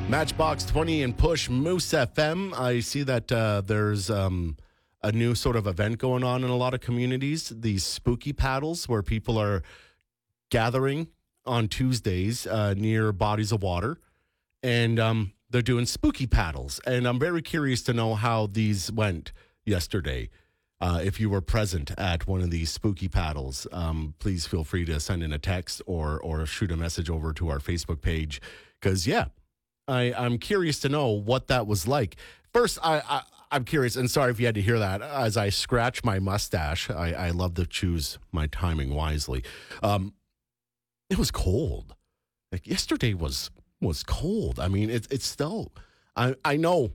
Matchbox 20 and Push Moose FM. I see that there's a new sort of event going on in a lot of communities, these spooky paddles where people are gathering on Tuesdays near bodies of water, and they're doing spooky paddles. And I'm very curious to know how these went yesterday. If you were present at one of these spooky paddles, please feel free to send in a text or shoot a message over to our Facebook page. Because, I'm curious to know what that was like. First, I'm curious, and sorry if you had to hear that, as I scratch my mustache. I love to choose my timing wisely. It was cold. Like, yesterday was cold. I mean, it's still, I know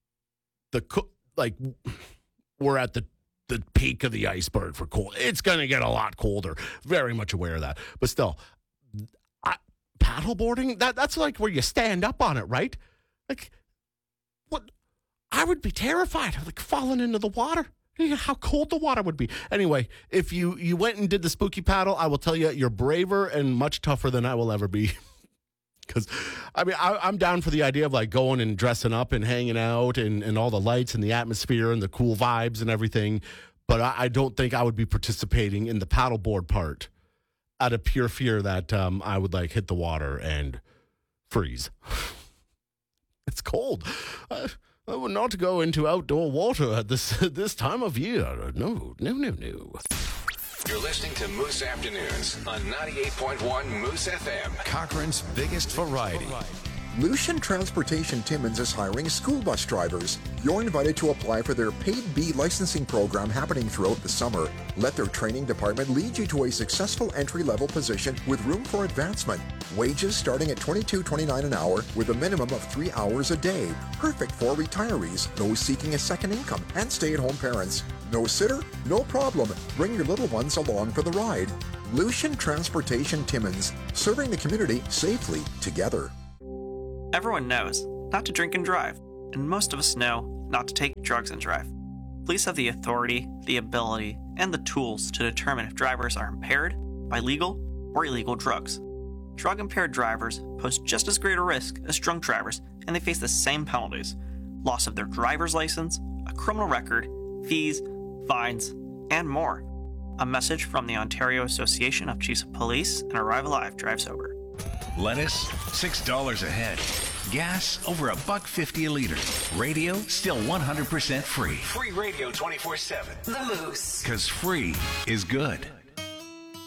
we're at the peak of the iceberg for cold. It's going to get a lot colder. Very much aware of that. But still, paddleboarding, that's like where you stand up on it, right? Like, what? I would be terrified of like falling into the water. How cold the water would be. Anyway, if you went and did the spooky paddle, I will tell you, you're braver and much tougher than I will ever be. Because, I mean, I'm down for the idea of like going and dressing up and hanging out and all the lights and the atmosphere and the cool vibes and everything. But I don't think I would be participating in the paddleboard part out of pure fear that I would like hit the water and freeze. It's cold. I would not go into outdoor water at this time of year. No. You're listening to Moose Afternoons on 98.1 Moose FM. Cochrane's biggest variety. Lucian Transportation Timmins is hiring school bus drivers. You're invited to apply for their Paid B licensing program happening throughout the summer. Let their training department lead you to a successful entry-level position with room for advancement. Wages starting at $22.29 an hour with a minimum of 3 hours a day. Perfect for retirees, those seeking a second income, and stay-at-home parents. No sitter? No problem. Bring your little ones along for the ride. Lucian Transportation Timmins, serving the community safely together. Everyone knows not to drink and drive, and most of us know not to take drugs and drive. Police have the authority, the ability, and the tools to determine if drivers are impaired by legal or illegal drugs. Drug-impaired drivers pose just as great a risk as drunk drivers, and they face the same penalties: loss of their driver's license, a criminal record, fees, fines, and more. A message from the Ontario Association of Chiefs of Police and Arrive Alive Drive Sober. Lettuce, $6 a head. Gas, over $1.50 a liter. Radio, still 100% free. Free radio 24/7. The Moose. Because free is good.